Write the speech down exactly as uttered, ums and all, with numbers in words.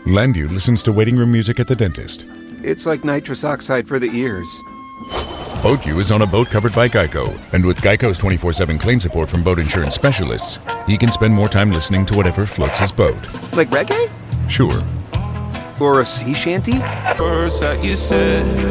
Landu listens to waiting room music at the dentist. It's like nitrous oxide for the ears. BoatU is on a boat covered by Geico, and with Geico's twenty-four seven claim support from boat insurance specialists, he can spend more time listening to whatever floats his boat. Like reggae? Sure. Or a sea shanty? Words that you said